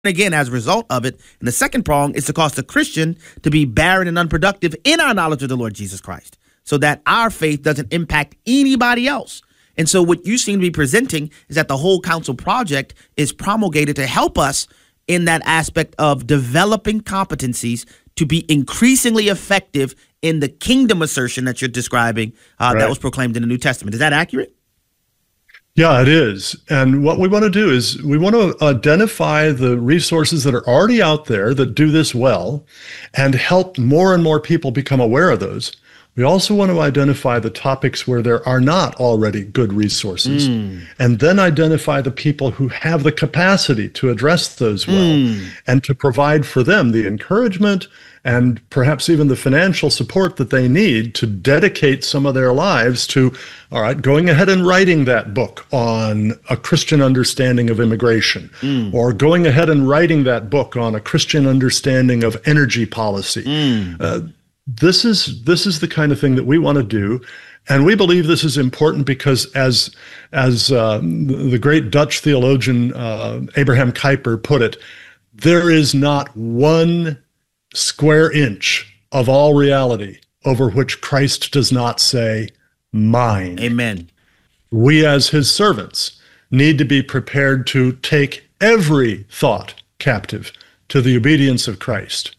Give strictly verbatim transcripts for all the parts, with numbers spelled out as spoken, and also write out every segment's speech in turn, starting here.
again as a result of it. And the second prong is to cause the Christian to be barren and unproductive in our knowledge of the Lord Jesus Christ, so that our faith doesn't impact anybody else. And so what you seem to be presenting is that the whole counsel project is promulgated to help us in that aspect of developing competencies to be increasingly effective in the kingdom assertion that you're describing uh, right. that was proclaimed in the New Testament. Is that accurate? Yeah, it is. And what we want to do is we want to identify the resources that are already out there that do this well and help more and more people become aware of those. We also want to identify the topics where there are not already good resources, mm. and then identify the people who have the capacity to address those well, mm. and to provide for them the encouragement and perhaps even the financial support that they need to dedicate some of their lives to, all right, going ahead and writing that book on a Christian understanding of immigration, mm. or going ahead and writing that book on a Christian understanding of energy policy. Mm. Uh, This is this is the kind of thing that we want to do, and we believe this is important because, as as uh, the great Dutch theologian uh, Abraham Kuyper put it, there is not one square inch of all reality over which Christ does not say, "Mine." Amen. We, as his servants, need to be prepared to take every thought captive to the obedience of Christ.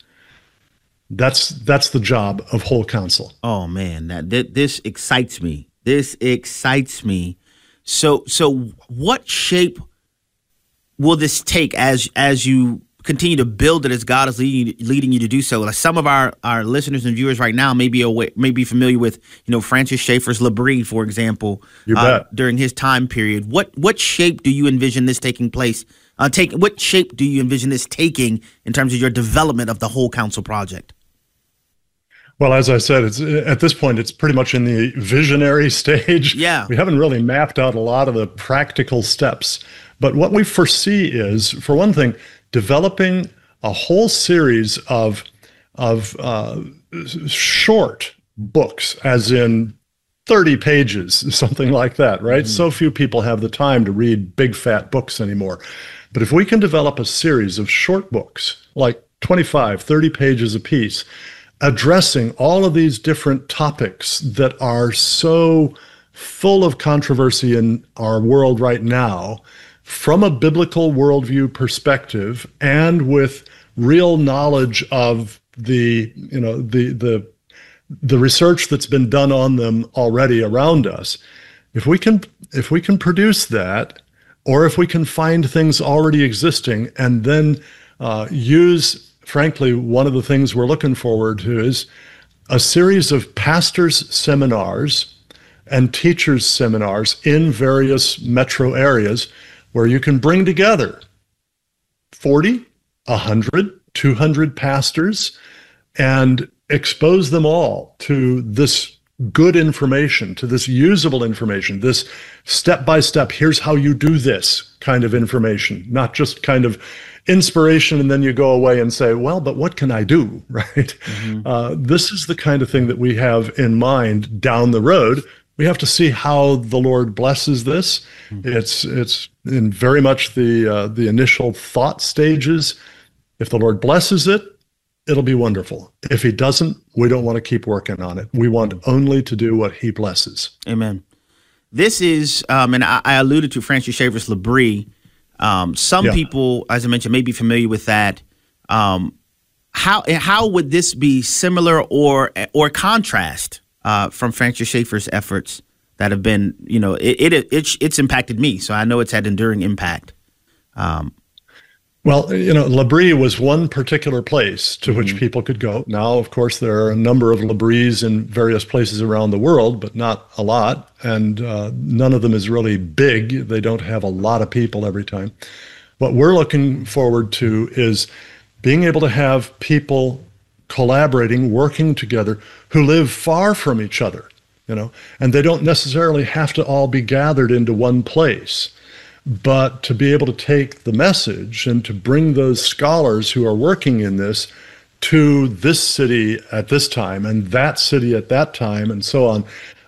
That's that's the job of whole counsel. Oh man, that th- this excites me. This excites me. So so what shape will this take as as you continue to build it, as God is leading leading you to do so? Like some of our, our listeners and viewers right now may be aware, may be familiar with, you know, Francis Schaeffer's L'Abri, for example, you uh, bet. during his time period. What what shape do you envision this taking place? Uh, take what shape do you envision this taking in terms of your development of the whole counsel project? Well, as I said, it's at this point, it's pretty much in the visionary stage. Yeah. We haven't really mapped out a lot of the practical steps. But what we foresee is, for one thing, developing a whole series of, of uh, short books, as in thirty pages, something like that, right? Mm. So few people have the time to read big, fat books anymore. But if we can develop a series of short books, like twenty-five, thirty pages apiece, addressing all of these different topics that are so full of controversy in our world right now, from a biblical worldview perspective, and with real knowledge of the, you know, the the the research that's been done on them already around us. If we can if we can produce that, or if we can find things already existing and then uh, use, frankly, one of the things we're looking forward to is a series of pastors' seminars and teachers' seminars in various metro areas where you can bring together forty, one hundred, two hundred pastors and expose them all to this good information, to this usable information, this step-by-step, here's how you do this kind of information, not just kind of inspiration and then you go away and say, well, but what can I do, right? Mm-hmm. Uh, this is the kind of thing that we have in mind down the road. We have to see how the Lord blesses this. Mm-hmm. It's it's in very much the uh, the initial thought stages. If the Lord blesses it, it'll be wonderful. If he doesn't, we don't want to keep working on it. We want only to do what he blesses. Amen. This is, um, and I, I alluded to Francis Schaeffer's L'Abri. Um, some yeah. people, as I mentioned, may be familiar with that. Um, how how would this be similar or or contrast uh, from Francis Schaeffer's efforts that have been, you know, it, it it's it's impacted me, so I know it's had enduring impact. Um, well, you know, L'Abri was one particular place to mm-hmm. which people could go. Now, of course, there are a number of L'Abris in various places around the world, but not a lot. And uh, none of them is really big. They don't have a lot of people every time. What we're looking forward to is being able to have people collaborating, working together, who live far from each other, you know, and they don't necessarily have to all be gathered into one place. But to be able to take the message and to bring those scholars who are working in this to this city at this time and that city at that time and so on,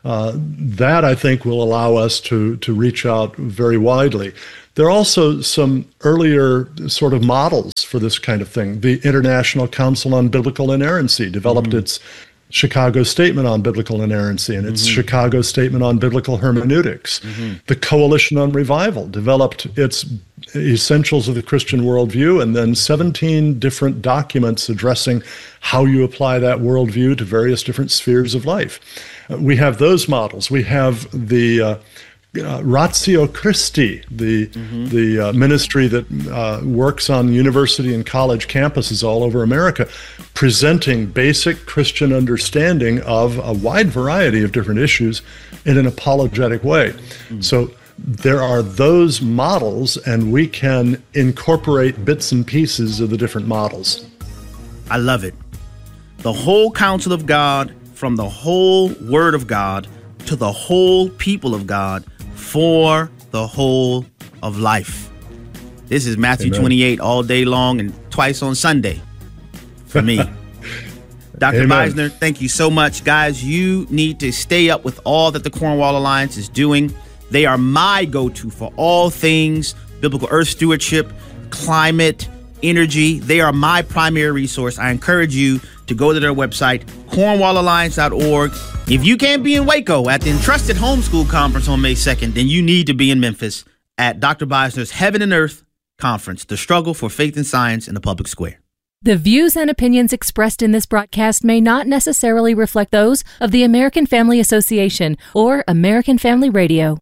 uh, that I think will allow us to, to reach out very widely. There are also some earlier sort of models for this kind of thing. The International Council on Biblical Inerrancy developed mm-hmm. its Chicago Statement on Biblical Inerrancy and its mm-hmm. Chicago Statement on Biblical Hermeneutics. Mm-hmm. The Coalition on Revival developed its Essentials of the Christian Worldview, and then seventeen different documents addressing how you apply that worldview to various different spheres of life. Uh, we have those models. We have the uh, Uh, Ratio Christi, the mm-hmm. the uh, ministry that uh, works on university and college campuses all over America, presenting basic Christian understanding of a wide variety of different issues in an apologetic way. Mm-hmm. So there are those models, and we can incorporate bits and pieces of the different models. I love it. The whole counsel of God, from the whole Word of God to the whole people of God, for the whole of life. This is Matthew Amen. twenty-eight all day long and twice on Sunday for me. Doctor Amen. Beisner, thank you so much. Guys, you need to stay up with all that the Cornwall Alliance is doing. They are my go-to for all things biblical earth stewardship, climate, energy. They are my primary resource. I encourage you to go to their website, cornwall alliance dot org. If you can't be in Waco at the Entrusted Homeschool Conference on May second, then you need to be in Memphis at Doctor Beisner's Heaven and Earth Conference, The Struggle for Faith and Science in the Public Square. The views and opinions expressed in this broadcast may not necessarily reflect those of the American Family Association or American Family Radio.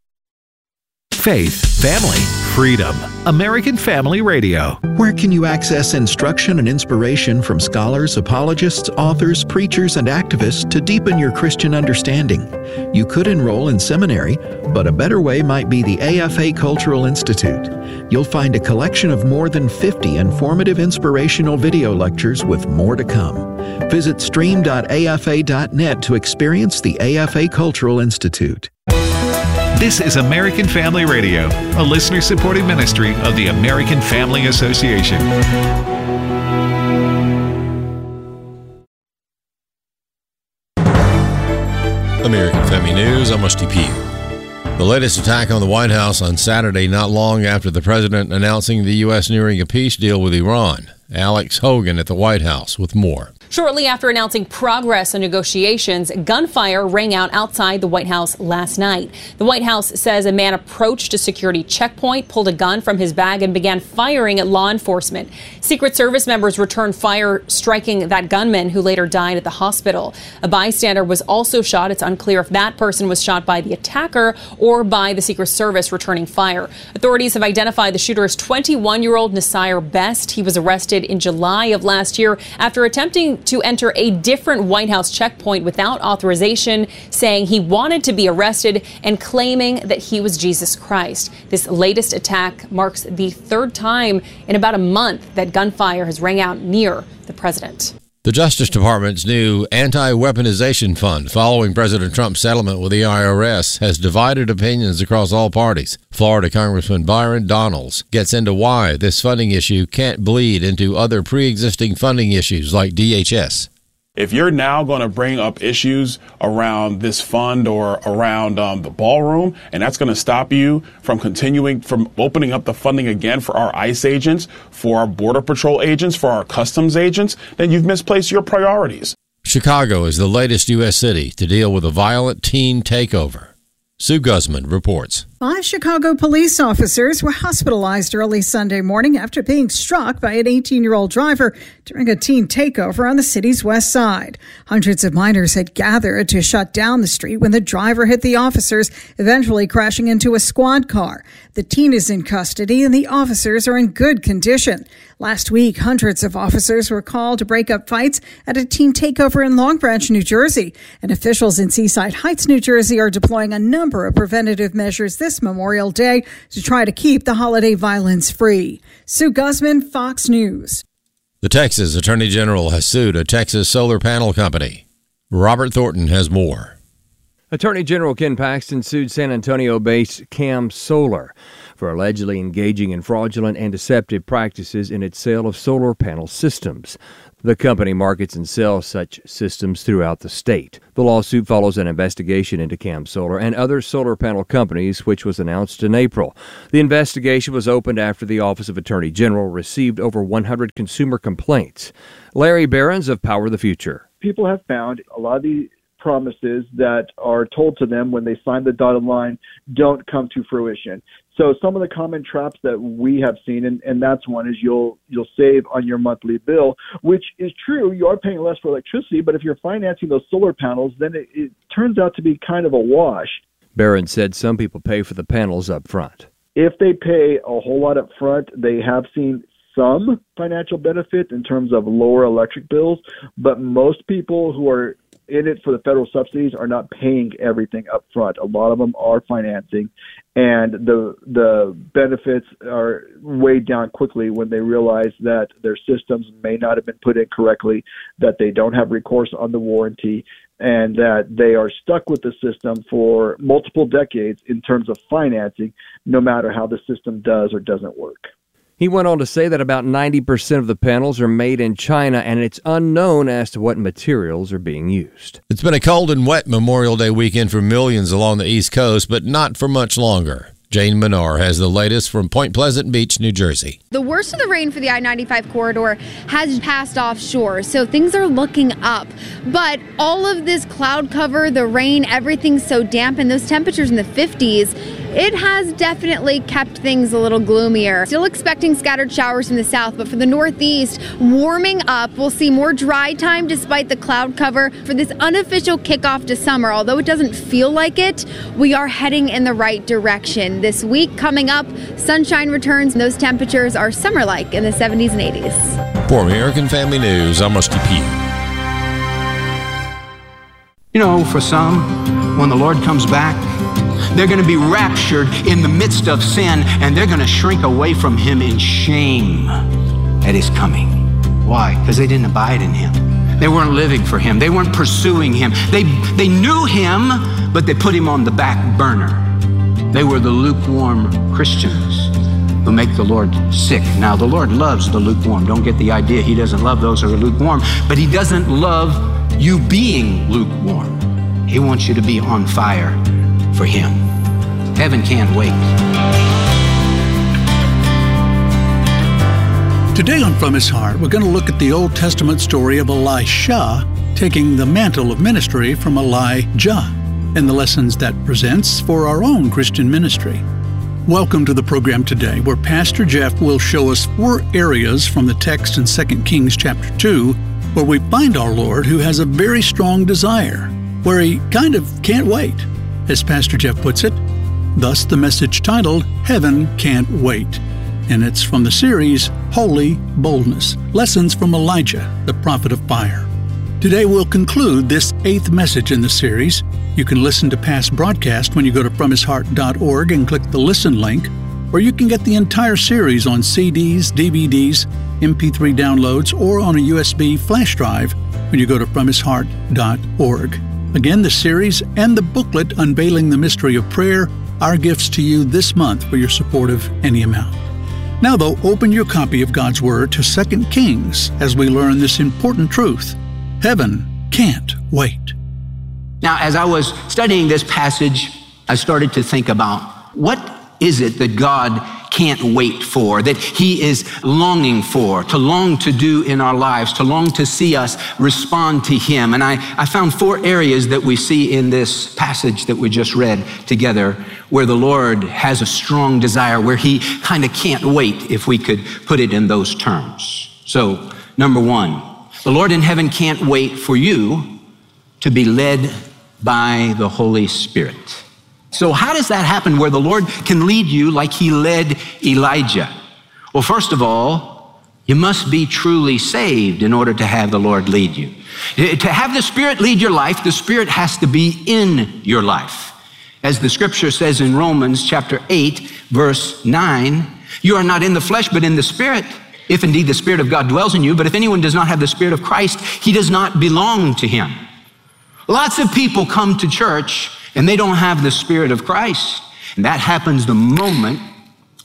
Faith, family, freedom. American Family Radio. Where can you access instruction and inspiration from scholars, apologists, authors, preachers, and activists to deepen your Christian understanding? You could enroll in seminary, but a better way might be the A F A Cultural Institute. You'll find a collection of more than fifty informative inspirational video lectures with more to come. Visit stream dot a f a dot net to experience the A F A Cultural Institute. This is American Family Radio, a listener-supported ministry of the American Family Association. American Family News, I'm Rusty Pugh. The latest attack on the White House on Saturday, not long after the president announcing the U S nearing a peace deal with Iran. Alex Hogan at the White House with more. Shortly after announcing progress on negotiations, gunfire rang out outside the White House last night. The White House says a man approached a security checkpoint, pulled a gun from his bag, and began firing at law enforcement. Secret Service members returned fire, striking that gunman, who later died at the hospital. A bystander was also shot. It's unclear if that person was shot by the attacker or by the Secret Service returning fire. Authorities have identified the shooter as twenty-one-year-old Nasir Best. He was arrested in July of last year after attempting to enter a different White House checkpoint without authorization, saying he wanted to be arrested and claiming that he was Jesus Christ. This latest attack marks the third time in about a month that gunfire has rang out near the president. The Justice Department's new anti-weaponization fund following President Trump's settlement with the I R S has divided opinions across all parties. Florida Congressman Byron Donalds gets into why this funding issue can't bleed into other pre-existing funding issues like D H S. If you're now going to bring up issues around this fund or around um, the ballroom, and that's going to stop you from continuing, from opening up the funding again for our ICE agents, for our Border Patrol agents, for our customs agents, then you've misplaced your priorities. Chicago is the latest U S city to deal with a violent teen takeover. Sue Guzman reports. Five Chicago police officers were hospitalized early Sunday morning after being struck by an eighteen-year-old driver during a teen takeover on the city's west side. Hundreds of minors had gathered to shut down the street when the driver hit the officers, eventually crashing into a squad car. The teen is in custody and the officers are in good condition. Last week, hundreds of officers were called to break up fights at a teen takeover in Long Branch, New Jersey. And officials in Seaside Heights, New Jersey are deploying a number of preventative measures this Memorial Day to try to keep the holiday violence free. Sue Guzman, Fox News. The Texas Attorney General has sued a Texas solar panel company. Robert Thornton has more. Attorney General Ken Paxton sued San Antonio-based Cam Solar for allegedly engaging in fraudulent and deceptive practices in its sale of solar panel systems. The company markets and sells such systems throughout the state. The lawsuit follows an investigation into Cam Solar and other solar panel companies, which was announced in April. The investigation was opened after the Office of Attorney General received over one hundred consumer complaints. Larry Behrens of Power the Future. People have found a lot of the promises that are told to them when they sign the dotted line don't come to fruition. So some of the common traps that we have seen, and, and that's one, is you'll you'll save on your monthly bill, which is true. You are paying less for electricity, but if you're financing those solar panels, then it, it turns out to be kind of a wash. Barron said some people pay for the panels up front. If they pay a whole lot up front, they have seen some financial benefit in terms of lower electric bills, but most people who are in it for the federal subsidies are not paying everything up front. A lot of them are financing, and the the benefits are weighed down quickly when they realize that their systems may not have been put in correctly, that they don't have recourse on the warranty, and that they are stuck with the system for multiple decades in terms of financing, no matter how the system does or doesn't work. He went on to say that about ninety percent of the panels are made in China, and it's unknown as to what materials are being used. It's been a cold and wet Memorial Day weekend for millions along the East Coast, but not for much longer. Jane Menard has the latest from Point Pleasant Beach, New Jersey. The worst of the rain for the I ninety-five corridor has passed offshore, so things are looking up. But all of this cloud cover, the rain, everything's so damp, and those temperatures in the fifties, it has definitely kept things a little gloomier. Still expecting scattered showers from the south, but for the northeast, warming up. We'll see more dry time despite the cloud cover for this unofficial kickoff to summer. Although it doesn't feel like it, we are heading in the right direction. This week coming up, sunshine returns, and those temperatures are summer-like in the seventies and eighties. For American Family News, I'm Rusty Pugh. You know, for some, when the Lord comes back, they're going to be raptured in the midst of sin, and they're going to shrink away from him in shame at his coming. Why? Because they didn't abide in him. They weren't living for him. They weren't pursuing him. They, they knew him, but they put him on the back burner. They were the lukewarm Christians who make the Lord sick. Now, the Lord loves the lukewarm. Don't get the idea he doesn't love those who are lukewarm, but he doesn't love you being lukewarm. He wants you to be on fire for him. Heaven can't wait. Today on From His Heart, we're going to look at the Old Testament story of Elisha taking the mantle of ministry from Elijah and the lessons that presents for our own Christian ministry. Welcome to the program today, where Pastor Jeff will show us four areas from the text in Second Kings chapter two, where we find our Lord who has a very strong desire, where he kind of can't wait. As Pastor Jeff puts it, thus the message titled, Heaven Can't Wait. And it's from the series, Holy Boldness, Lessons from Elijah, the Prophet of Fire. Today we'll conclude this eighth message in the series. You can listen to past broadcasts when you go to from his heart dot org and click the Listen link, or you can get the entire series on C Ds, D V Ds, M P three downloads, or on a U S B flash drive when you go to from his heart dot org. Again, the series and the booklet Unveiling the Mystery of Prayer are gifts to you this month for your support of any amount. Now, though, open your copy of God's Word to Second Kings as we learn this important truth. Heaven can't wait. Now, as I was studying this passage, I started to think about what is it that God can't wait for, that he is longing for, to long to do in our lives, to long to see us respond to him. And I, I found four areas that we see in this passage that we just read together, where the Lord has a strong desire, where he kind of can't wait, if we could put it in those terms. So, number one, the Lord in heaven can't wait for you to be led by the Holy Spirit. So how does that happen, where the Lord can lead you like he led Elijah? Well, first of all, you must be truly saved in order to have the Lord lead you. To have the Spirit lead your life, the Spirit has to be in your life. As the scripture says in Romans chapter eight, verse nine, you are not in the flesh, but in the Spirit, if indeed the Spirit of God dwells in you. But if anyone does not have the Spirit of Christ, he does not belong to him. Lots of people come to church and they don't have the Spirit of Christ. And that happens the moment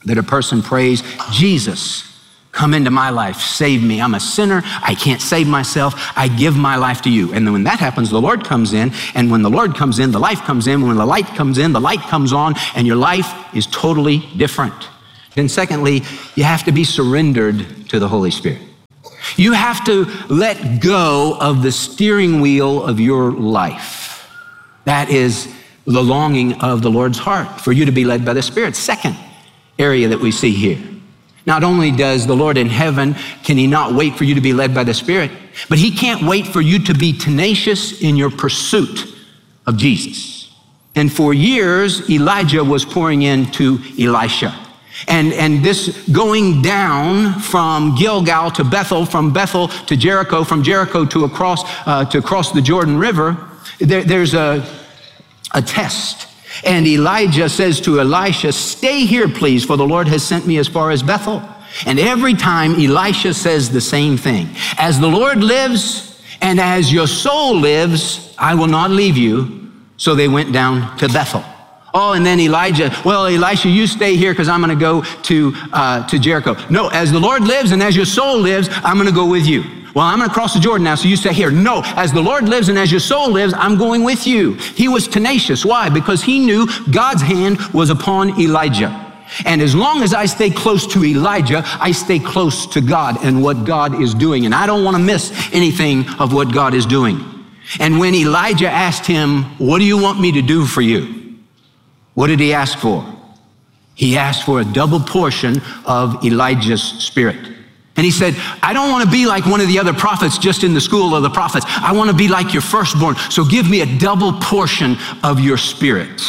that a person prays, Jesus, come into my life, save me. I'm a sinner. I can't save myself. I give my life to you. And then when that happens, the Lord comes in. And when the Lord comes in, the life comes in. When the light comes in, the light comes on. And your life is totally different. Then secondly, you have to be surrendered to the Holy Spirit. You have to let go of the steering wheel of your life. That is the longing of the Lord's heart, for you to be led by the Spirit. Second area that we see here. Not only does the Lord in heaven, can he not wait for you to be led by the Spirit, but he can't wait for you to be tenacious in your pursuit of Jesus. And for years, Elijah was pouring into Elisha. And, and this going down from Gilgal to Bethel, from Bethel to Jericho, from Jericho to across, uh, to across the Jordan River, there, there's a, a test. And Elijah says to Elisha, stay here, please, for the Lord has sent me as far as Bethel. And every time Elisha says the same thing. As the Lord lives and as your soul lives, I will not leave you. So they went down to Bethel. Oh, and then Elijah, well, Elisha, you stay here because I'm going to go to, uh, to Jericho. No, as the Lord lives and as your soul lives, I'm going to go with you. Well, I'm going to cross the Jordan now, so you stay here. No, as the Lord lives and as your soul lives, I'm going with you. He was tenacious. Why? Because he knew God's hand was upon Elijah. And as long as I stay close to Elijah, I stay close to God and what God is doing. And I don't want to miss anything of what God is doing. And when Elijah asked him, what do you want me to do for you? What did he ask for? He asked for a double portion of Elijah's spirit. And he said, I don't want to be like one of the other prophets just in the school of the prophets. I want to be like your firstborn. So give me a double portion of your spirit.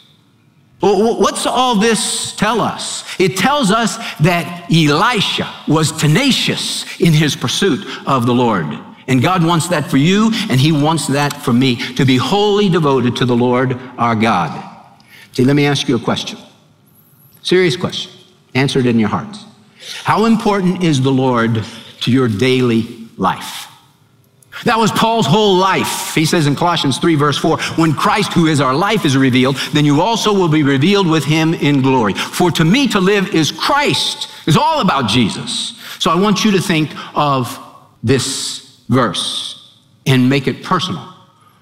Well, what's all this tell us? It tells us that Elisha was tenacious in his pursuit of the Lord. And God wants that for you, and he wants that for me, to be wholly devoted to the Lord our God. See, let me ask you a question. Serious question. Answer it in your hearts. How important is the Lord to your daily life? That was Paul's whole life. He says in Colossians three, verse four, when Christ, who is our life, is revealed, then you also will be revealed with him in glory. For to me to live is Christ. It's all about Jesus. So I want you to think of this verse and make it personal.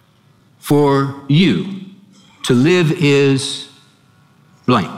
For you to live is blank.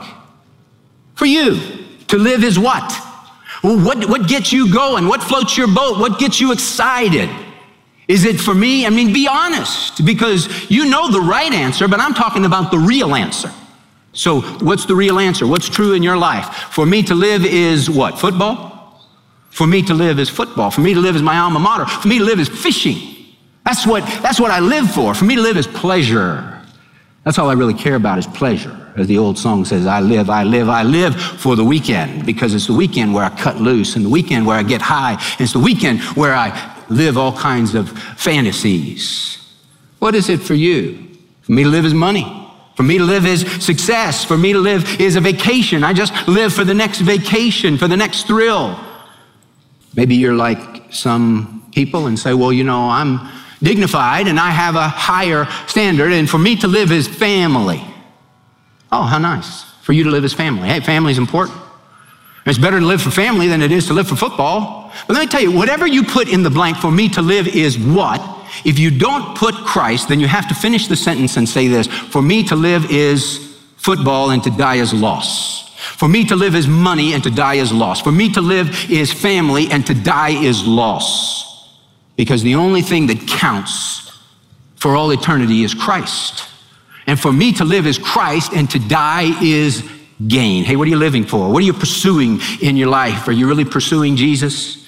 For you to live is what? What, what gets you going? What floats your boat? What gets you excited? Is it for me? I mean, be honest, because you know the right answer, but I'm talking about the real answer. So what's the real answer? What's true in your life? For me to live is what? Football? For me to live is football. For me to live is my alma mater. For me to live is fishing. That's what, that's what I live for. For me to live is pleasure. That's all I really care about is pleasure. As the old song says, I live, I live, I live for the weekend, because it's the weekend where I cut loose, and the weekend where I get high, and it's the weekend where I live all kinds of fantasies. What is it for you? For me to live is money. For me to live is success. For me to live is a vacation. I just live for the next vacation, for the next thrill. Maybe you're like some people and say, well, you know, I'm dignified and I have a higher standard, and for me to live is family. Oh, how nice for you to live as family. Hey, family is important. It's better to live for family than it is to live for football. But let me tell you, whatever you put in the blank, for me to live is what? If you don't put Christ, then you have to finish the sentence and say this. For me to live is football, and to die is loss. For me to live is money, and to die is loss. For me to live is family, and to die is loss. Because the only thing that counts for all eternity is Christ. And for me to live is Christ, and to die is gain. Hey, what are you living for? What are you pursuing in your life? Are you really pursuing Jesus?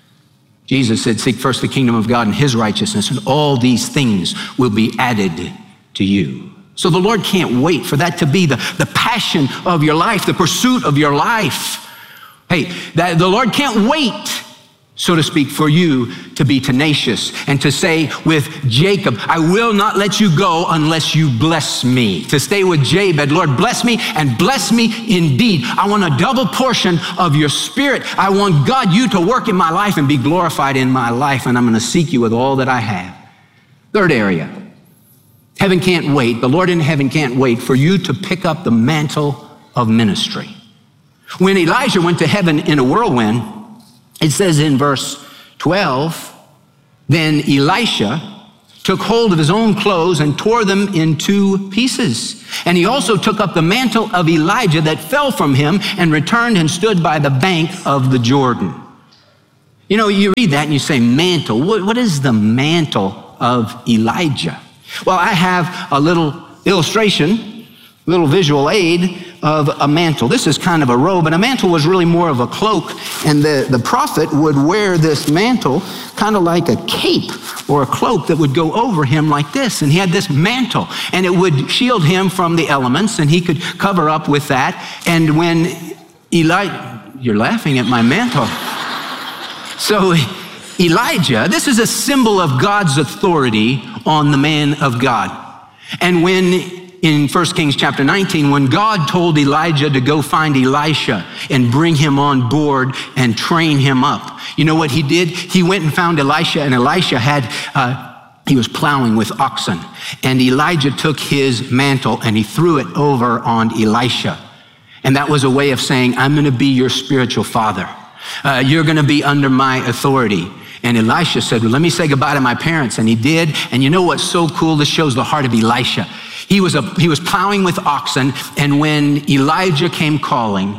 Jesus said, seek first the kingdom of God and his righteousness, and all these things will be added to you. So the Lord can't wait for that to be the, the passion of your life, the pursuit of your life. Hey, that the Lord can't wait, so to speak, for you to be tenacious and to say with Jacob, I will not let you go unless you bless me. To stay with Jabez, Lord, bless me and bless me indeed. I want a double portion of your spirit. I want God, you to work in my life and be glorified in my life, and I'm going to seek you with all that I have. Third area, heaven can't wait. The Lord in heaven can't wait for you to pick up the mantle of ministry. When Elijah went to heaven in a whirlwind, it says in verse twelve, then Elisha took hold of his own clothes and tore them in two pieces. And he also took up the mantle of Elijah that fell from him and returned and stood by the bank of the Jordan. You know, you read that and you say, mantle. What, what is the mantle of Elijah? Well, I have a little illustration, little visual aid of a mantle. This is kind of a robe, and a mantle was really more of a cloak, and the, the prophet would wear this mantle kind of like a cape or a cloak that would go over him like this, and he had this mantle, and it would shield him from the elements, and he could cover up with that. And when Elijah, you're laughing at my mantle. So Elijah, this is a symbol of God's authority on the man of God. And when in First Kings chapter nineteen, when God told Elijah to go find Elisha and bring him on board and train him up, you know what he did? He went and found Elisha, and Elisha had, uh, he was plowing with oxen. And Elijah took his mantle and he threw it over on Elisha. And that was a way of saying, I'm going to be your spiritual father. Uh, you're going to be under my authority. And Elisha said, well, let me say goodbye to my parents. And he did. And you know what's so cool? This shows the heart of Elisha. He was, a, he was plowing with oxen, and when Elijah came calling,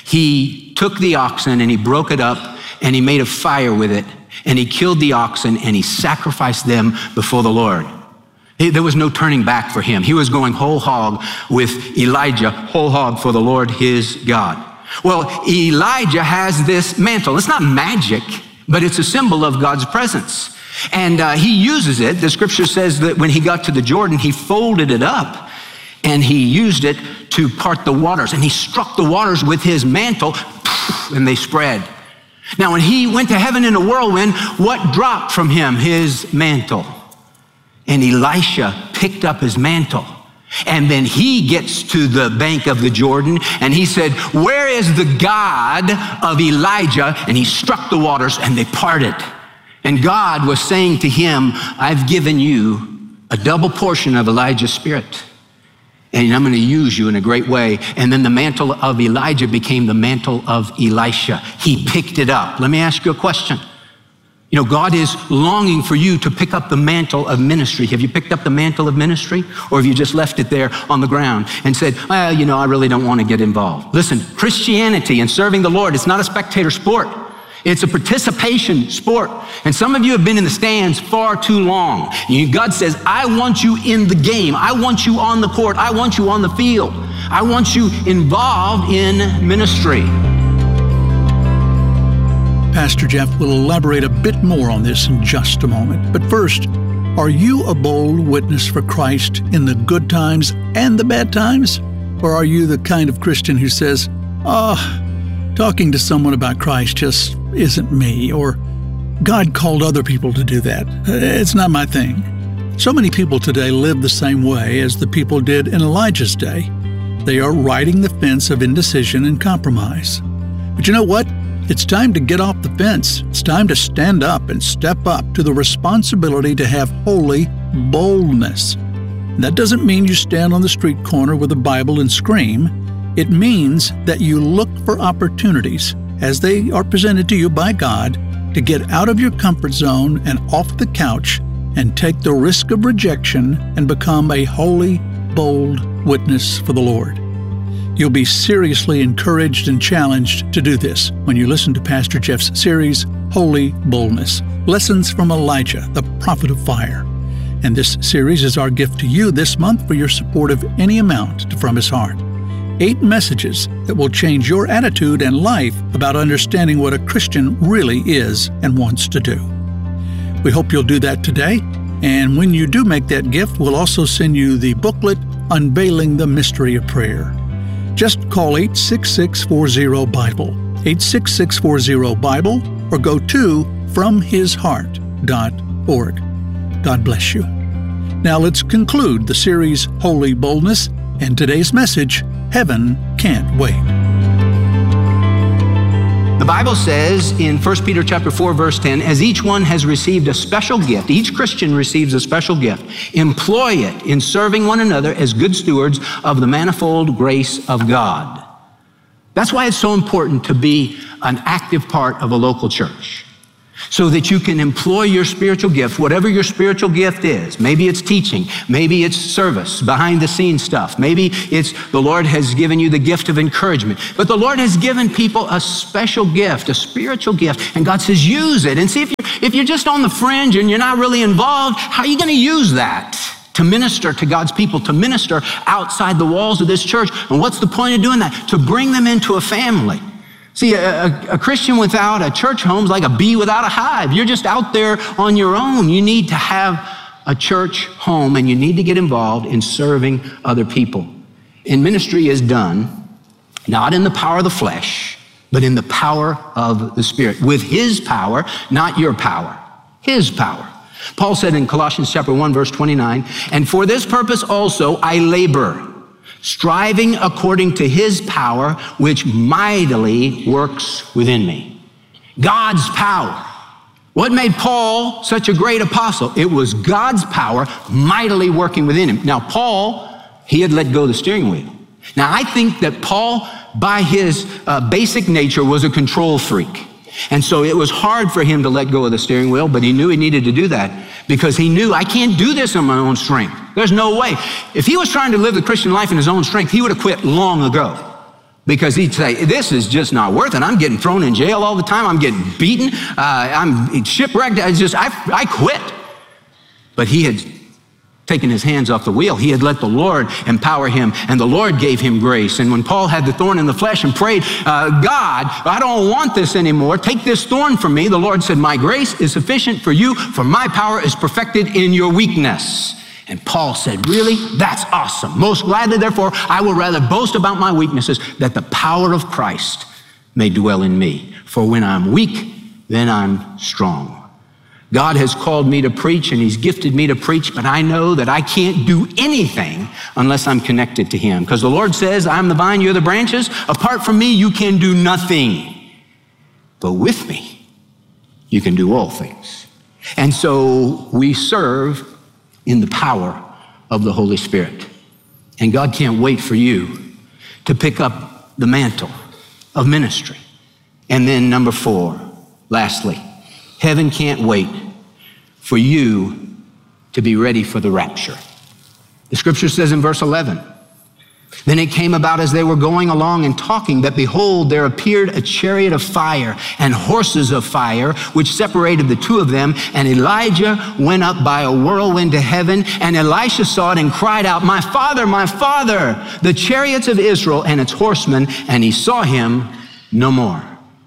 he took the oxen and he broke it up and he made a fire with it, and he killed the oxen and he sacrificed them before the Lord. He, there was no turning back for him. He was going whole hog with Elijah, whole hog for the Lord his God. Well, Elijah has this mantle. It's not magic, but it's a symbol of God's presence. And uh, he uses it. The scripture says that when he got to the Jordan, he folded it up and he used it to part the waters. And he struck the waters with his mantle, and they spread. Now, when he went to heaven in a whirlwind, what dropped from him? His mantle. And Elisha picked up his mantle. And then he gets to the bank of the Jordan and he said, where is the God of Elijah? And he struck the waters and they parted. And God was saying to him, I've given you a double portion of Elijah's spirit, and I'm going to use you in a great way. And then the mantle of Elijah became the mantle of Elisha. He picked it up. Let me ask you a question. You know, God is longing for you to pick up the mantle of ministry. Have you picked up the mantle of ministry? Or have you just left it there on the ground and said, well, you know, I really don't want to get involved? Listen, Christianity and serving the Lord, it's not a spectator sport. It's a participation sport. And some of you have been in the stands far too long. God says, I want you in the game. I want you on the court. I want you on the field. I want you involved in ministry. Pastor Jeff will elaborate a bit more on this in just a moment. But first, are you a bold witness for Christ in the good times and the bad times? Or are you the kind of Christian who says, oh, talking to someone about Christ just isn't me, or God called other people to do that. It's not my thing. So many people today live the same way as the people did in Elijah's day. They are riding the fence of indecision and compromise. But you know what? It's time to get off the fence. It's time to stand up and step up to the responsibility to have holy boldness. And that doesn't mean you stand on the street corner with a Bible and scream. It means that you look for opportunities as they are presented to you by God to get out of your comfort zone and off the couch and take the risk of rejection and become a holy, bold witness for the Lord. You'll be seriously encouraged and challenged to do this when you listen to Pastor Jeff's series, Holy Boldness, Lessons from Elijah, the Prophet of Fire. And this series is our gift to you this month for your support of any amount from his heart. Eight messages that will change your attitude and life about understanding what a Christian really is and wants to do. We hope you'll do that today. And when you do make that gift, we'll also send you the booklet, Unveiling the Mystery of Prayer. Just call eight six six, four zero, Bible, eight six six, four zero, Bible, or go to from his heart dot org. God bless you. Now let's conclude the series Holy Boldness and today's message, Heaven Can't Wait. The Bible says in First Peter chapter four, verse ten, as each one has received a special gift, each Christian receives a special gift, employ it in serving one another as good stewards of the manifold grace of God. That's why it's so important to be an active part of a local church, so that you can employ your spiritual gift, whatever your spiritual gift is. Maybe it's teaching, maybe it's service, behind the scenes stuff. Maybe it's the Lord has given you the gift of encouragement. But the Lord has given people a special gift, a spiritual gift, and God says, use it. And see, if you're, if you're just on the fringe and you're not really involved, how are you going to use that to minister to God's people, to minister outside the walls of this church? And what's the point of doing that? To bring them into a family. See, a, a, a Christian without a church home is like a bee without a hive. You're just out there on your own. You need to have a church home, and you need to get involved in serving other people. And ministry is done not in the power of the flesh, but in the power of the Spirit. With His power, not your power. His power. Paul said in Colossians chapter one, verse twenty-nine, and for this purpose also I labor, striving according to His power, which mightily works within me. God's power. What made Paul such a great apostle? It was God's power mightily working within him. Now, Paul, he had let go of the steering wheel. Now, I think that Paul, by his uh, basic nature, was a control freak. And so it was hard for him to let go of the steering wheel, but he knew he needed to do that because he knew, I can't do this on my own strength. There's no way. If he was trying to live the Christian life in his own strength, he would have quit long ago, because he'd say, this is just not worth it. I'm getting thrown in jail all the time. I'm getting beaten. Uh, I'm shipwrecked. I just, I, I quit. But he had taken his hands off the wheel. He had let the Lord empower him, and the Lord gave him grace. And when Paul had the thorn in the flesh and prayed, uh, God, I don't want this anymore. Take this thorn from me. The Lord said, my grace is sufficient for you, for my power is perfected in your weakness. And Paul said, really? That's awesome. Most gladly, therefore, I will rather boast about my weaknesses, that the power of Christ may dwell in me. For when I'm weak, then I'm strong. God has called me to preach, and He's gifted me to preach, but I know that I can't do anything unless I'm connected to Him. Because the Lord says, I'm the vine, you're the branches. Apart from me, you can do nothing. But with me, you can do all things. And so we serve in the power of the Holy Spirit. And God can't wait for you to pick up the mantle of ministry. And then number four, lastly, heaven can't wait for you to be ready for the rapture. The scripture says in verse eleven, then it came about as they were going along and talking that behold, there appeared a chariot of fire and horses of fire, which separated the two of them. And Elijah went up by a whirlwind to heaven, and Elisha saw it and cried out, my father, my father, the chariots of Israel and its horsemen. And he saw him no more.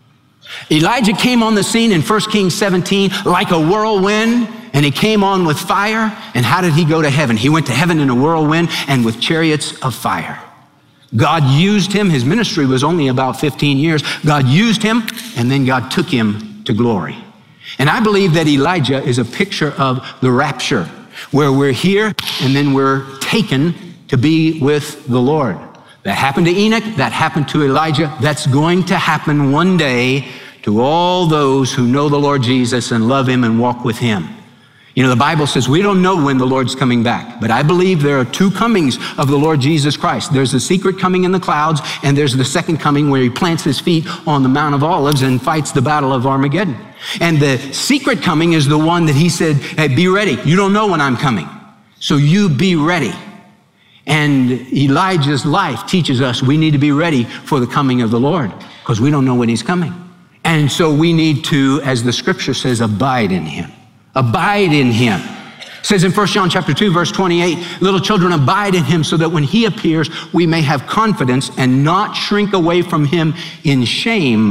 Elijah came on the scene in First Kings seventeen like a whirlwind, and he came on with fire. And how did he go to heaven? He went to heaven in a whirlwind and with chariots of fire. God used him. His ministry was only about fifteen years. God used him, and then God took him to glory. And I believe that Elijah is a picture of the rapture, where we're here and then we're taken to be with the Lord. That happened to Enoch. That happened to Elijah. That's going to happen one day to all those who know the Lord Jesus and love Him and walk with Him. You know, the Bible says we don't know when the Lord's coming back, but I believe there are two comings of the Lord Jesus Christ. There's the secret coming in the clouds, and there's the second coming where He plants His feet on the Mount of Olives and fights the battle of Armageddon. And the secret coming is the one that He said, hey, be ready. You don't know when I'm coming, so you be ready. And Elijah's life teaches us we need to be ready for the coming of the Lord, because we don't know when He's coming. And so we need to, as the scripture says, abide in Him. Abide in Him. It says in First John chapter two, verse twenty-eight, little children, abide in Him so that when He appears, we may have confidence and not shrink away from Him in shame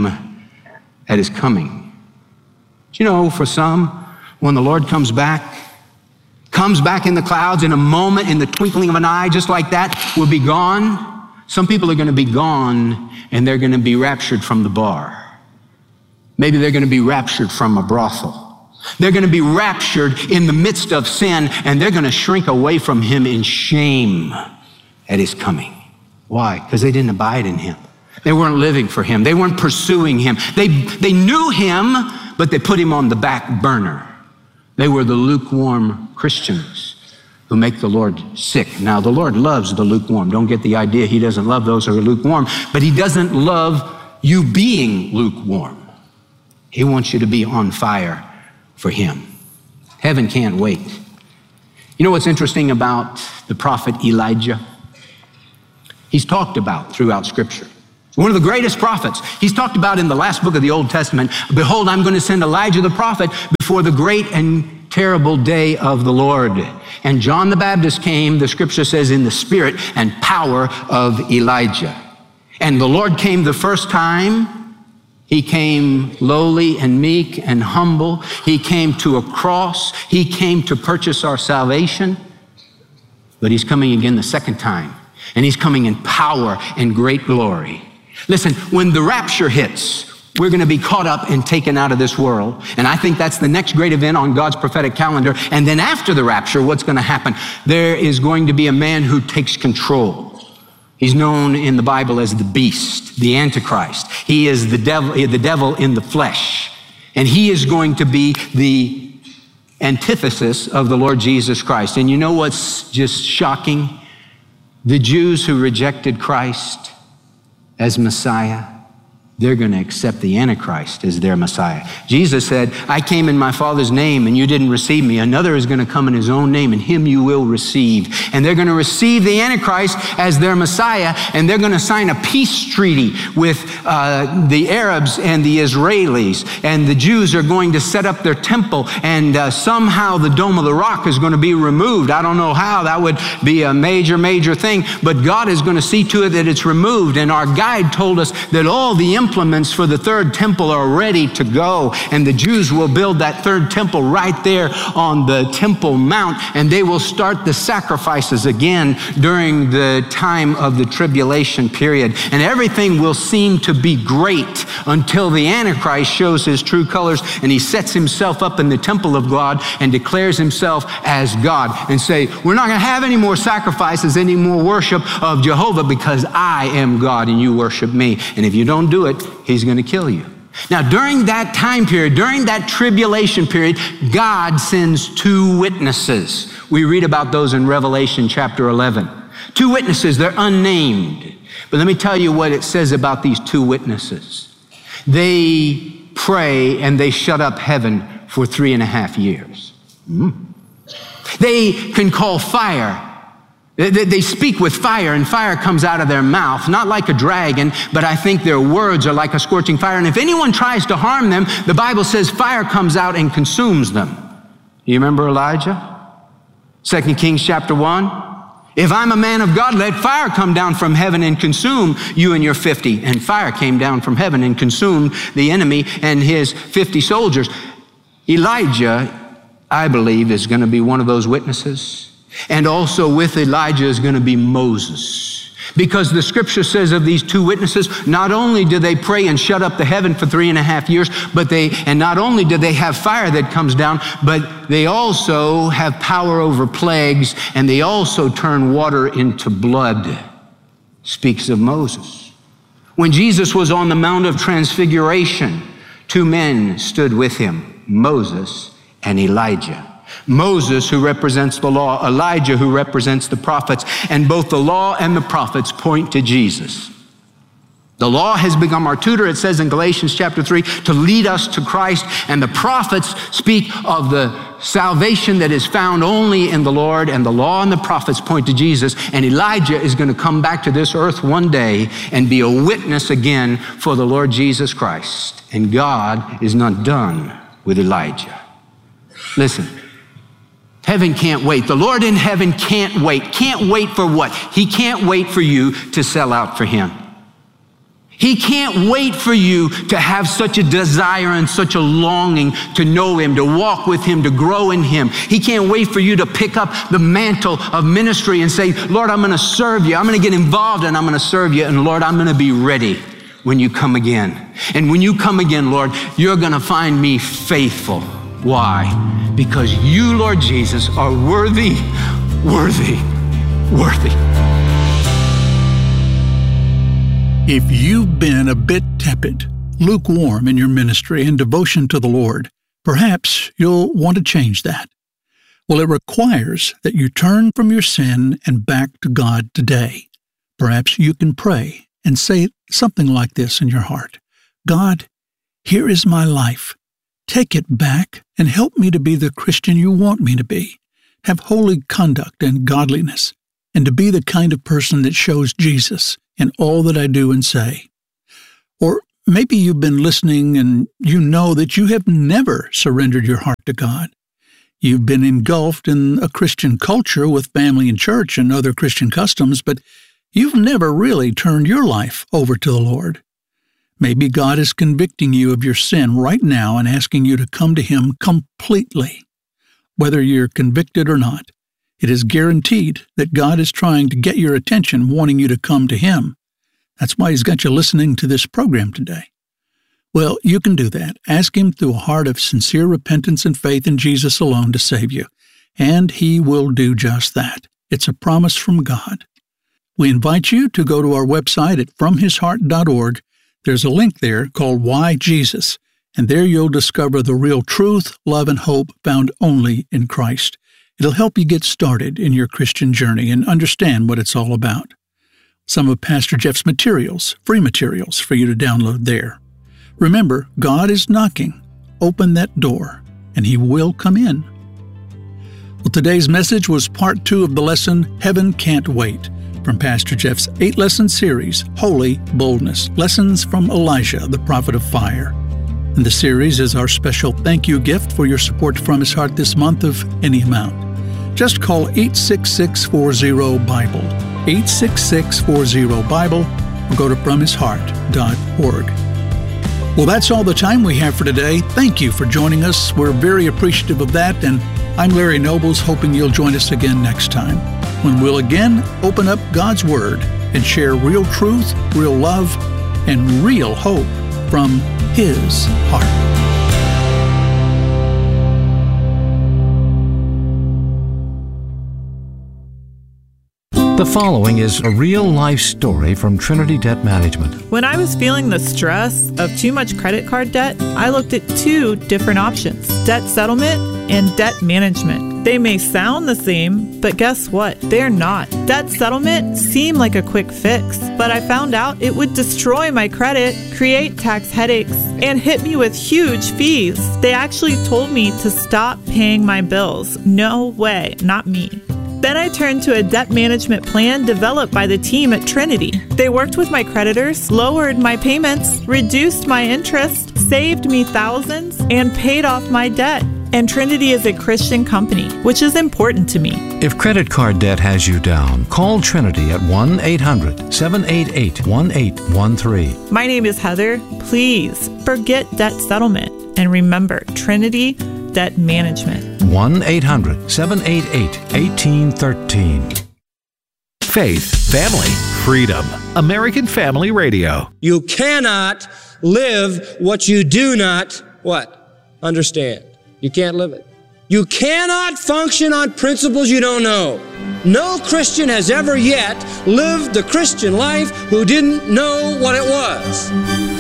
at His coming. You know, for some, when the Lord comes back, comes back in the clouds in a moment, in the twinkling of an eye, just like that, we'll be gone. Some people are going to be gone, and they're going to be raptured from the bar. Maybe they're going to be raptured from a brothel. They're going to be raptured in the midst of sin, and they're going to shrink away from Him in shame at His coming. Why? Because they didn't abide in Him. They weren't living for Him. They weren't pursuing Him. They, they knew Him, but they put Him on the back burner. They were the lukewarm Christians. who make the Lord sick. Now, the Lord loves the lukewarm. Don't get the idea he doesn't love those who are lukewarm, but he doesn't love you being lukewarm. He wants you to be on fire for him. Heaven can't wait. You know what's interesting about the prophet Elijah? He's talked about throughout Scripture. One of the greatest prophets. He's talked about in the last book of the Old Testament. Behold, I'm going to send Elijah the prophet before the great and terrible day of the Lord. And John the Baptist came, the Scripture says, in the spirit and power of Elijah. And the Lord came the first time. He came lowly and meek and humble. He came to a cross. He came to purchase our salvation. But he's coming again the second time. And he's coming in power and great glory. Listen, when the rapture hits, we're going to be caught up and taken out of this world. And I think that's the next great event on God's prophetic calendar. And then after the rapture, what's going to happen? There is going to be a man who takes control. He's known in the Bible as the beast, the Antichrist. He is the devil, the devil in the flesh. And he is going to be the antithesis of the Lord Jesus Christ. And you know what's just shocking? The Jews who rejected Christ as Messiah, they're going to accept the Antichrist as their Messiah. Jesus said, I came in my Father's name and you didn't receive me. Another is going to come in his own name and him you will receive. And they're going to receive the Antichrist as their Messiah, and they're going to sign a peace treaty with uh, the Arabs and the Israelis. And the Jews are going to set up their temple, and uh, somehow the Dome of the Rock is going to be removed. I don't know how. That would be a major, major thing. But God is going to see to it that it's removed. And our guide told us that all the implements for the third temple are ready to go, and the Jews will build that third temple right there on the Temple Mount, and they will start the sacrifices again during the time of the tribulation period, and everything will seem to be great until the Antichrist shows his true colors, and he sets himself up in the temple of God and declares himself as God and say, we're not going to have any more sacrifices, any more worship of Jehovah, because I am God and you worship me. And if you don't do it, he's going to kill you. Now, during that time period, during that tribulation period, God sends two witnesses. We read about those in Revelation chapter eleven. Two witnesses, they're unnamed. But let me tell you what it says about these two witnesses. They pray and they shut up heaven for three and a half years. Mm. They can call fire. They speak with fire, and fire comes out of their mouth, not like a dragon, but I think their words are like a scorching fire. And if anyone tries to harm them, the Bible says fire comes out and consumes them. You remember Elijah? Second Kings chapter one. If I'm a man of God, let fire come down from heaven and consume you and your fifty. And fire came down from heaven and consumed the enemy and his fifty soldiers. Elijah, I believe, is going to be one of those witnesses. And also with Elijah is going to be Moses. Because the Scripture says of these two witnesses, not only do they pray and shut up the heaven for three and a half years, but they, and not only do they have fire that comes down, but they also have power over plagues, and they also turn water into blood. Speaks of Moses. When Jesus was on the Mount of Transfiguration, two men stood with him, Moses and Elijah. Moses, who represents the law, Elijah, who represents the prophets, and both the law and the prophets point to Jesus. The law has become our tutor, it says in Galatians chapter three, to lead us to Christ, and the prophets speak of the salvation that is found only in the Lord, and the law and the prophets point to Jesus, and Elijah is going to come back to this earth one day and be a witness again for the Lord Jesus Christ. And God is not done with Elijah. Listen. Heaven can't wait. The Lord in heaven can't wait. Can't wait for what? He can't wait for you to sell out for him. He can't wait for you to have such a desire and such a longing to know him, to walk with him, to grow in him. He can't wait for you to pick up the mantle of ministry and say, Lord, I'm going to serve you. I'm going to get involved and I'm going to serve you. And Lord, I'm going to be ready when you come again. And when you come again, Lord, you're going to find me faithful. Why? Because you, Lord Jesus, are worthy, worthy, worthy. If you've been a bit tepid, lukewarm in your ministry and devotion to the Lord, perhaps you'll want to change that. Well, it requires that you turn from your sin and back to God today. Perhaps you can pray and say something like this in your heart. God, here is my life. Take it back and help me to be the Christian you want me to be. Have holy conduct and godliness, and to be the kind of person that shows Jesus in all that I do and say. Or maybe you've been listening and you know that you have never surrendered your heart to God. You've been engulfed in a Christian culture with family and church and other Christian customs, but you've never really turned your life over to the Lord. Maybe God is convicting you of your sin right now and asking you to come to Him completely. Whether you're convicted or not, it is guaranteed that God is trying to get your attention, wanting you to come to Him. That's why He's got you listening to this program today. Well, you can do that. Ask Him through a heart of sincere repentance and faith in Jesus alone to save you, and He will do just that. It's a promise from God. We invite you to go to our website at from his heart dot org. There's a link there called Why Jesus, and there you'll discover the real truth, love, and hope found only in Christ. It'll help you get started in your Christian journey and understand what it's all about. Some of Pastor Jeff's materials, free materials for you to download there. Remember, God is knocking. Open that door, and He will come in. Well, today's message was part two of the lesson, Heaven Can't Wait, from Pastor Jeff's eight-lesson series, Holy Boldness, Lessons from Elijah, the Prophet of Fire. And the series is our special thank you gift for your support from His Heart this month of any amount. Just call eight six six, four zero, BIBLE, eight six six, four zero, BIBLE, or go to from his heart dot org. Well, that's all the time we have for today. Thank you for joining us. We're very appreciative of that, and I'm Larry Nobles, hoping you'll join us again next time, when we'll again open up God's Word and share real truth, real love, and real hope from His heart. The following is a real-life story from Trinity Debt Management. When I was feeling the stress of too much credit card debt, I looked at two different options, debt settlement and debt management. They may sound the same, but guess what? They're not. Debt settlement seemed like a quick fix, but I found out it would destroy my credit, create tax headaches, and hit me with huge fees. They actually told me to stop paying my bills. No way, not me. Then I turned to a debt management plan developed by the team at Trinity. They worked with my creditors, lowered my payments, reduced my interest, saved me thousands, and paid off my debt. And Trinity is a Christian company, which is important to me. If credit card debt has you down, call Trinity at one eight hundred, seven eight eight, one eight one three. My name is Heather. Please forget debt settlement and remember Trinity Debt Management. one eight hundred, seven eight eight, one eight one three. Faith, family, freedom. American Family Radio. You cannot live what you do not, what? Understand. You can't live it. You cannot function on principles you don't know. No Christian has ever yet lived the Christian life who didn't know what it was.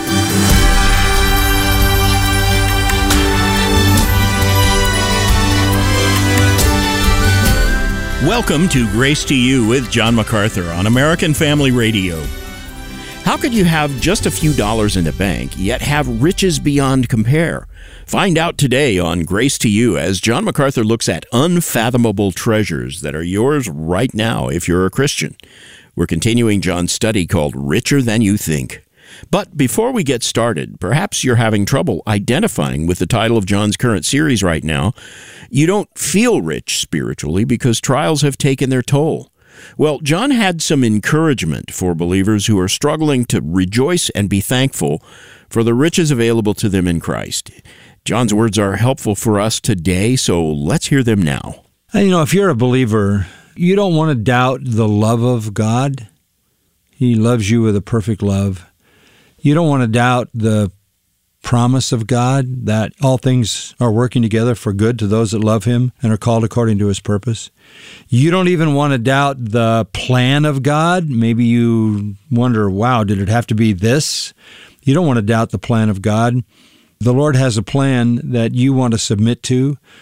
Welcome to Grace to You with John MacArthur on American Family Radio. How could you have just a few dollars in the bank, yet have riches beyond compare? Find out today on Grace to You as John MacArthur looks at unfathomable treasures that are yours right now if you're a Christian. We're continuing John's study called Richer Than You Think. But before we get started, perhaps you're having trouble identifying with the title of John's current series right now. You don't feel rich spiritually because trials have taken their toll. Well, John had some encouragement for believers who are struggling to rejoice and be thankful for the riches available to them in Christ. John's words are helpful for us today, so let's hear them now. You know, if you're a believer, you don't want to doubt the love of God. He loves you with a perfect love. You don't want to doubt the promise of God that all things are working together for good to those that love Him and are called according to His purpose. You don't even want to doubt the plan of God. Maybe you wonder, wow, did it have to be this? You don't want to doubt the plan of God. The Lord has a plan that you want to submit to.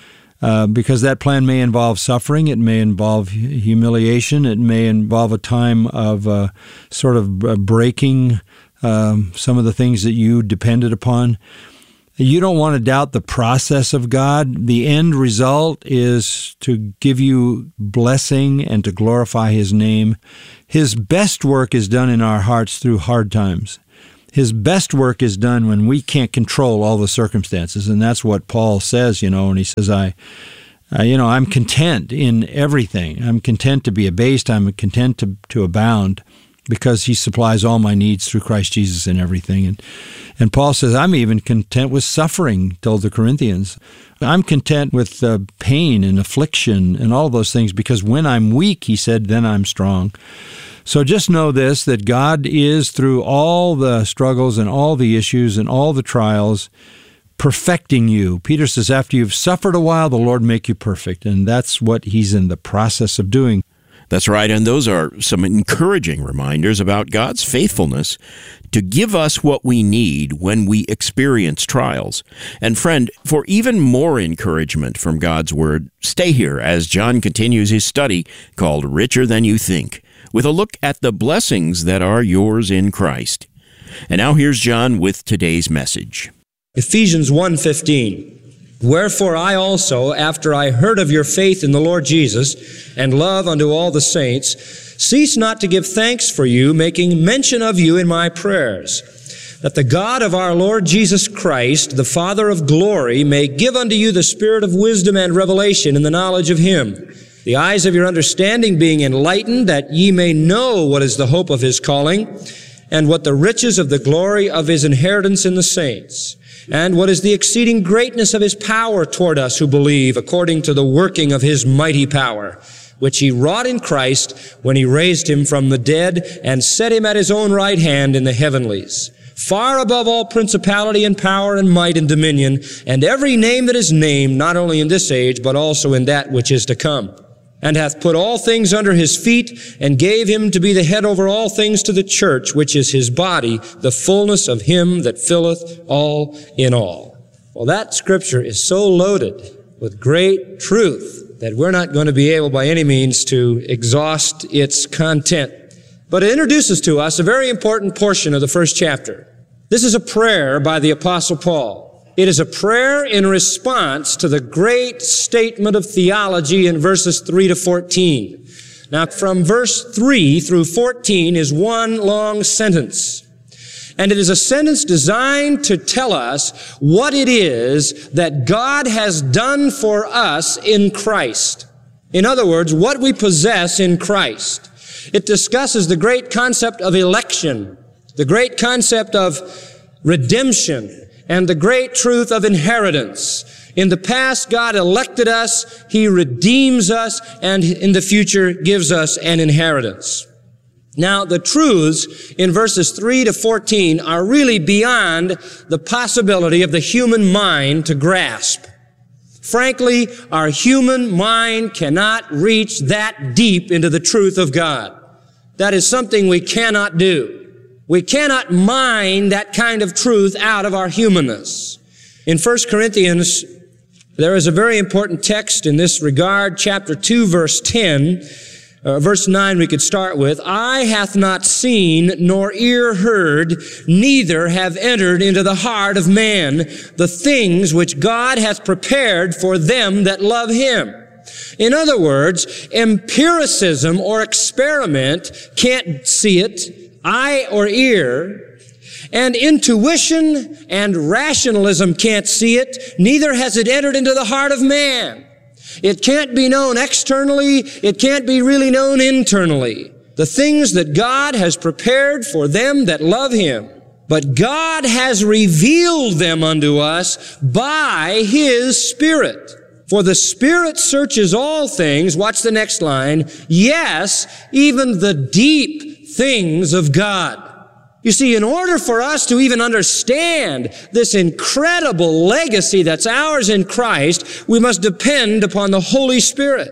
uh, because that plan may involve suffering, it may involve humiliation, it may involve a time of uh, sort of breaking um, some of the things that you depended upon. You don't want to doubt the process of God. The end result is to give you blessing and to glorify His name. His best work is done in our hearts through hard times. His best work is done when we can't control all the circumstances, and that's what Paul says, you know, and he says, I, I you know, I'm content in everything. I'm content to be abased. I'm content to, to abound, because He supplies all my needs through Christ Jesus in everything. And and Paul says, I'm even content with suffering, told the Corinthians. I'm content with uh, pain and affliction and all those things, because when I'm weak, he said, then I'm strong. So just know this, that God is, through all the struggles and all the issues and all the trials, perfecting you. Peter says, after you've suffered a while, the Lord make you perfect. And that's what He's in the process of doing. That's right, and those are some encouraging reminders about God's faithfulness to give us what we need when we experience trials. And friend, for even more encouragement from God's Word, stay here as John continues his study called Richer Than You Think, with a look at the blessings that are yours in Christ. And now here's John with today's message. Ephesians one fifteen. Wherefore I also, after I heard of your faith in the Lord Jesus, and love unto all the saints, cease not to give thanks for you, making mention of you in my prayers, that the God of our Lord Jesus Christ, the Father of glory, may give unto you the spirit of wisdom and revelation in the knowledge of Him, the eyes of your understanding being enlightened, that ye may know what is the hope of His calling, and what the riches of the glory of His inheritance in the saints, and what is the exceeding greatness of His power toward us who believe, according to the working of His mighty power, which He wrought in Christ when He raised Him from the dead and set Him at His own right hand in the heavenlies, far above all principality and power and might and dominion, and every name that is named, not only in this age, but also in that which is to come, and hath put all things under His feet, and gave Him to be the head over all things to the church, which is His body, the fullness of Him that filleth all in all. Well, that scripture is so loaded with great truth that we're not going to be able by any means to exhaust its content. But it introduces to us a very important portion of the first chapter. This is a prayer by the Apostle Paul. It is a prayer in response to the great statement of theology in verses three to fourteen. Now, from verse three through fourteen is one long sentence. And it is a sentence designed to tell us what it is that God has done for us in Christ. In other words, what we possess in Christ. It discusses the great concept of election, the great concept of redemption, and the great truth of inheritance. In the past, God elected us, He redeems us, and in the future gives us an inheritance. Now, the truths in verses three to fourteen are really beyond the possibility of the human mind to grasp. Frankly, our human mind cannot reach that deep into the truth of God. That is something we cannot do. We cannot mine that kind of truth out of our humanness. In First Corinthians, there is a very important text in this regard, chapter two, verse ten, uh, verse nine we could start with. Eye hath not seen, nor ear heard, neither have entered into the heart of man the things which God hath prepared for them that love Him. In other words, empiricism or experiment can't see it, eye or ear, and intuition and rationalism can't see it, neither has it entered into the heart of man. It can't be known externally, it can't be really known internally. The things that God has prepared for them that love Him. But God has revealed them unto us by His Spirit. For the Spirit searches all things, watch the next line, yes, even the deep things of God. You see, in order for us to even understand this incredible legacy that's ours in Christ, we must depend upon the Holy Spirit.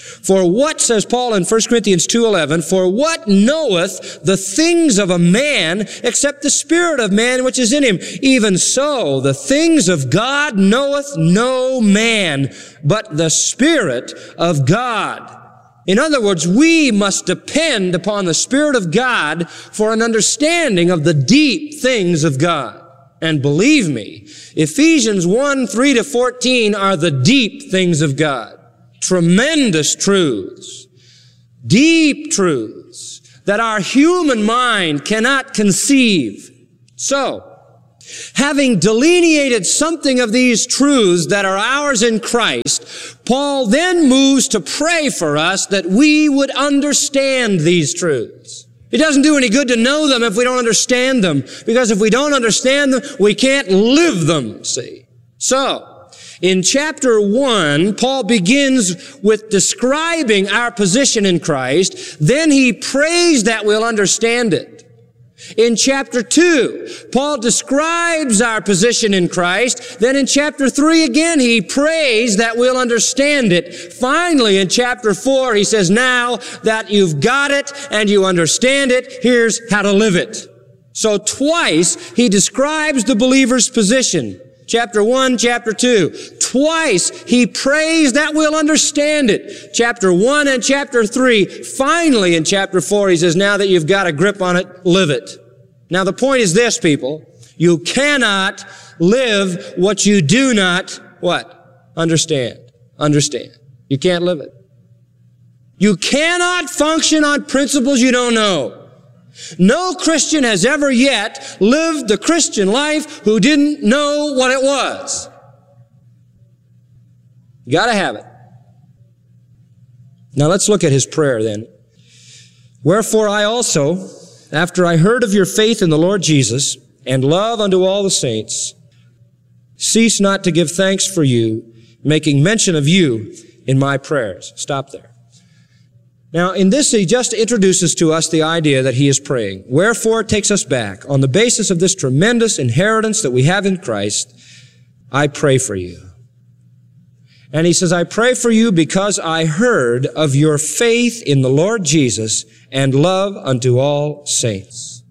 For what, says Paul in First Corinthians two eleven, for what knoweth the things of a man except the spirit of man which is in him? Even so, the things of God knoweth no man, but the Spirit of God. In other words, we must depend upon the Spirit of God for an understanding of the deep things of God. And believe me, Ephesians one, three to fourteen are the deep things of God. Tremendous truths, deep truths that our human mind cannot conceive. So, having delineated something of these truths that are ours in Christ, Paul then moves to pray for us that we would understand these truths. It doesn't do any good to know them if we don't understand them, because if we don't understand them, we can't live them, see. So, in chapter one, Paul begins with describing our position in Christ. Then he prays that we'll understand it. In chapter two, Paul describes our position in Christ. Then in chapter three again, he prays that we'll understand it. Finally, in chapter four, he says, now that you've got it and you understand it, here's how to live it. So twice, he describes the believer's position. Chapter one, chapter two. Twice he prays that we'll understand it. Chapter one and chapter three. Finally in chapter four he says, now that you've got a grip on it, live it. Now the point is this, people. You cannot live what you do not, what? Understand. Understand. You can't live it. You cannot function on principles you don't know. No Christian has ever yet lived the Christian life who didn't know what it was. You gotta have it. Now let's look at his prayer then. Wherefore I also, after I heard of your faith in the Lord Jesus and love unto all the saints, cease not to give thanks for you, making mention of you in my prayers. Stop there. Now, in this, he just introduces to us the idea that he is praying. Wherefore, it takes us back. On the basis of this tremendous inheritance that we have in Christ, I pray for you. And he says, I pray for you because I heard of your faith in the Lord Jesus and love unto all saints.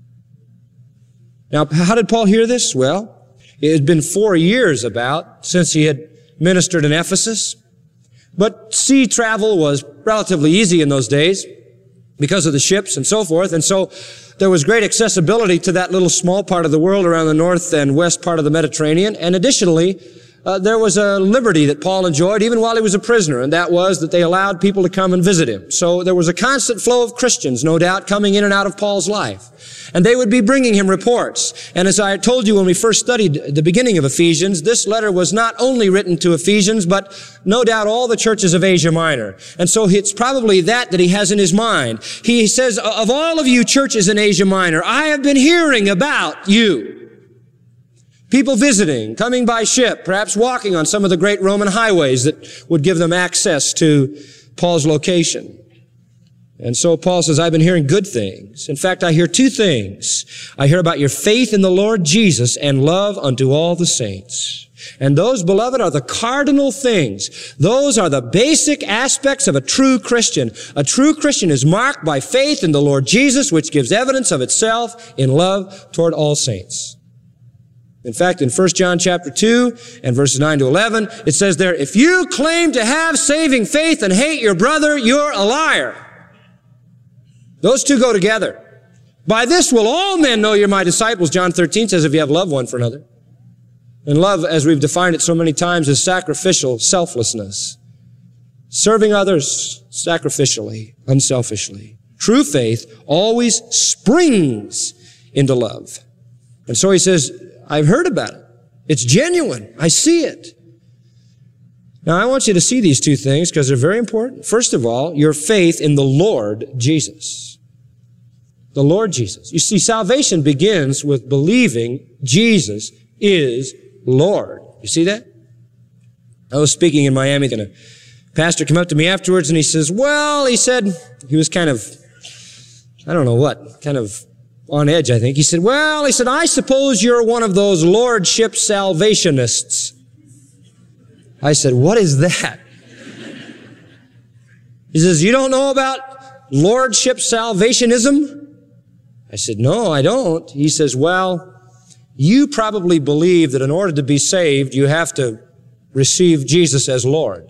Now, how did Paul hear this? Well, it had been four years about since he had ministered in Ephesus. But sea travel was relatively easy in those days because of the ships and so forth. And so there was great accessibility to that little small part of the world around the north and west part of the Mediterranean. And additionally, uh, there was a liberty that Paul enjoyed even while he was a prisoner, and that was that they allowed people to come and visit him. So there was a constant flow of Christians, no doubt, coming in and out of Paul's life. And they would be bringing him reports. And as I told you when we first studied the beginning of Ephesians, this letter was not only written to Ephesians, but no doubt all the churches of Asia Minor. And so it's probably that that he has in his mind. He says, of all of you churches in Asia Minor, I have been hearing about you. People visiting, coming by ship, perhaps walking on some of the great Roman highways that would give them access to Paul's location. And so Paul says, I've been hearing good things. In fact, I hear two things. I hear about your faith in the Lord Jesus and love unto all the saints. And those, beloved, are the cardinal things. Those are the basic aspects of a true Christian. A true Christian is marked by faith in the Lord Jesus, which gives evidence of itself in love toward all saints. In fact, in First John chapter two and verses nine to eleven, it says there, if you claim to have saving faith and hate your brother, you're a liar. Those two go together. By this will all men know you're my disciples, John thirteen says, if you have love one for another. And love, as we've defined it so many times, is sacrificial selflessness. Serving others sacrificially, unselfishly. True faith always springs into love. And so he says, I've heard about it. It's genuine. I see it. Now, I want you to see these two things because they're very important. First of all, your faith in the Lord Jesus. The Lord Jesus. You see, salvation begins with believing Jesus is Lord. You see that? I was speaking in Miami, and a pastor came up to me afterwards, and he says, well, he said, he was kind of, I don't know what, kind of on edge, I think. He said, well, he said, I suppose you're one of those lordship salvationists. I said, what is that? He says, you don't know about lordship salvationism? I said, no, I don't. He says, well, you probably believe that in order to be saved, you have to receive Jesus as Lord.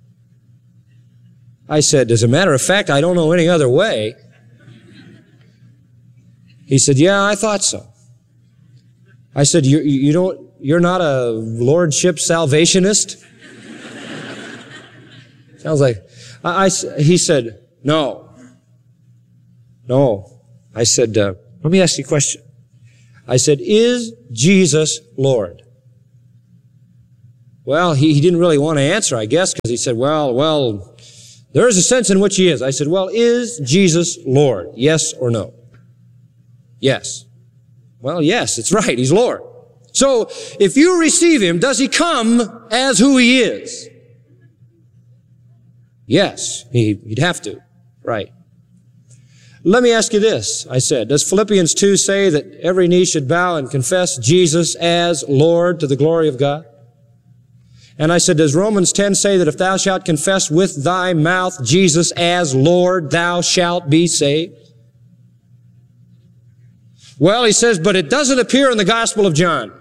I said, as a matter of fact, I don't know any other way. He said, yeah, I thought so. I said, you, you don't, you're not a lordship salvationist? Sounds like, I, I, he said, no. No. I said, uh, let me ask you a question. I said, is Jesus Lord? Well, he, he didn't really want to answer, I guess, because he said, well, well, there is a sense in which he is. I said, well, is Jesus Lord? Yes or no? Yes. Well, yes, it's right. He's Lord. So, if you receive him, does he come as who he is? Yes, he, he'd have to. Right. Let me ask you this, I said. Does Philippians two say that every knee should bow and confess Jesus as Lord to the glory of God? And I said, does Romans ten say that if thou shalt confess with thy mouth Jesus as Lord, thou shalt be saved? Well, he says, but it doesn't appear in the Gospel of John.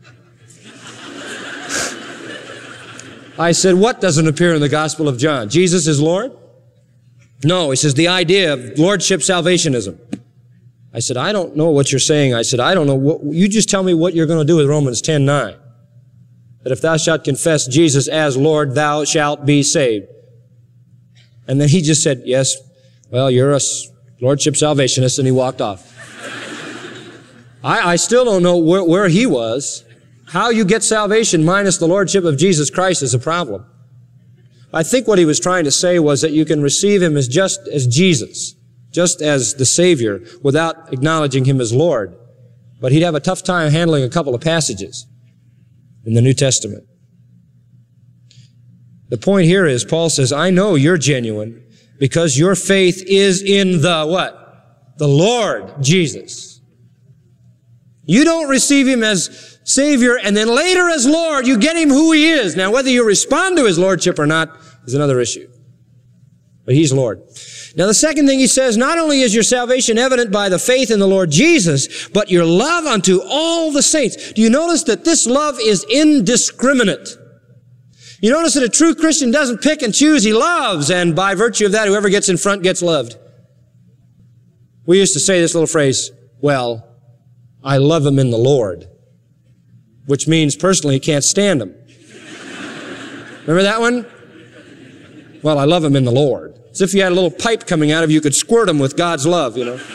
I said, what doesn't appear in the Gospel of John? Jesus is Lord? No, he says the idea of lordship salvationism. I said, I don't know what you're saying. I said, I don't know. What, you just tell me what you're going to do with Romans ten nine. That if thou shalt confess Jesus as Lord, thou shalt be saved. And then he just said, yes, well, you're a lordship salvationist, and he walked off. I, I still don't know where, where he was. How you get salvation minus the lordship of Jesus Christ is a problem. I think what he was trying to say was that you can receive him as just as Jesus, just as the Savior, without acknowledging him as Lord. But he'd have a tough time handling a couple of passages in the New Testament. The point here is, Paul says, I know you're genuine because your faith is in the what? The Lord Jesus. You don't receive him as Savior, and then later as Lord, you get him who he is. Now, whether you respond to his lordship or not is another issue. But he's Lord. Now, the second thing he says, not only is your salvation evident by the faith in the Lord Jesus, but your love unto all the saints. Do you notice that this love is indiscriminate? You notice that a true Christian doesn't pick and choose. He loves, and by virtue of that, whoever gets in front gets loved. We used to say this little phrase, well, I love him in the Lord, which means personally he can't stand him. Remember that one? Well, I love him in the Lord. As if you had a little pipe coming out of you, you could squirt him with God's love, you know.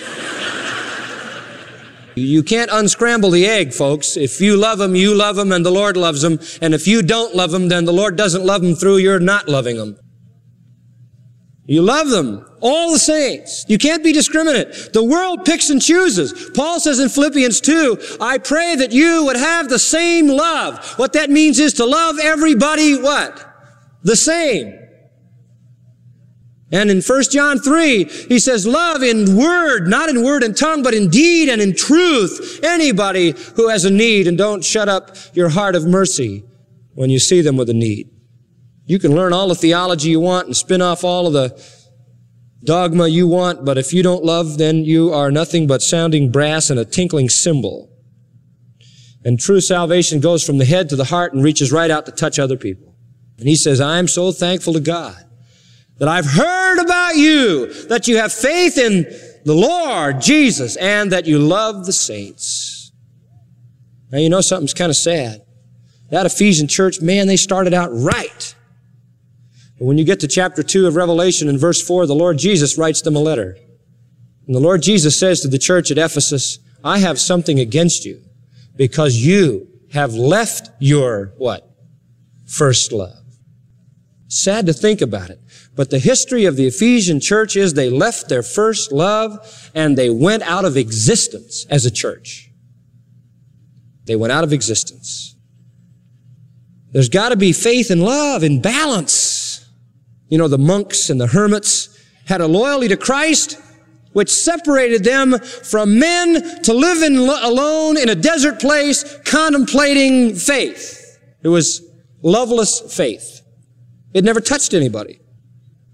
You can't unscramble the egg, folks. If you love him, you love him, and the Lord loves him. And if you don't love him, then the Lord doesn't love him through your not loving him. You love them, all the saints. You can't be discriminate. The world picks and chooses. Paul says in Philippians two, I pray that you would have the same love. What that means is to love everybody, what? The same. And in First John three, he says, love in word, not in word and tongue, but in deed and in truth. Anybody who has a need, and don't shut up your heart of mercy when you see them with a need. You can learn all the theology you want and spin off all of the dogma you want, but if you don't love, then you are nothing but sounding brass and a tinkling cymbal. And true salvation goes from the head to the heart and reaches right out to touch other people. And he says, I'm so thankful to God that I've heard about you, that you have faith in the Lord Jesus, and that you love the saints. Now, you know something's kind of sad. That Ephesian church, man, they started out right. But when you get to chapter two of Revelation in verse four, the Lord Jesus writes them a letter. And the Lord Jesus says to the church at Ephesus, I have something against you because you have left your, what? First love. Sad to think about it. But the history of the Ephesian church is they left their first love and they went out of existence as a church. They went out of existence. There's got to be faith and love in balance. You know, the monks and the hermits had a loyalty to Christ which separated them from men to live in, alone in a desert place contemplating faith. It was loveless faith. It never touched anybody.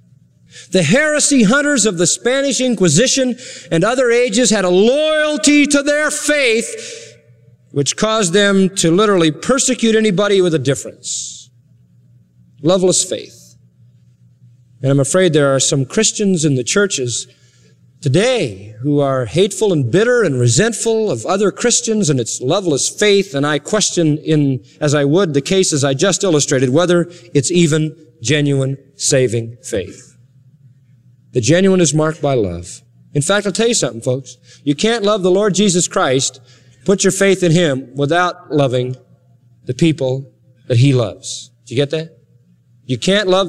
The heresy hunters of the Spanish Inquisition and other ages had a loyalty to their faith which caused them to literally persecute anybody with a difference. Loveless faith. And I'm afraid there are some Christians in the churches today who are hateful and bitter and resentful of other Christians and its loveless faith, and I question, in as I would the cases I just illustrated, whether it's even genuine saving faith. The genuine is marked by love. In fact, I'll tell you something, folks. You can't love the Lord Jesus Christ, put your faith in Him, without loving the people that He loves. Do you get that? You can't love